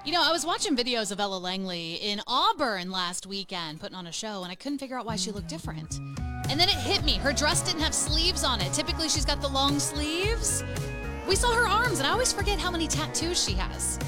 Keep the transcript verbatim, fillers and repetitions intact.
You know, I was watching videos of Ella Langley in Auburn last weekend putting on a show, and I couldn't figure out why she looked different. And then it hit me. Her dress didn't have sleeves on it. Typically, she's got the long sleeves. We saw her arms, and I always forget how many tattoos she has.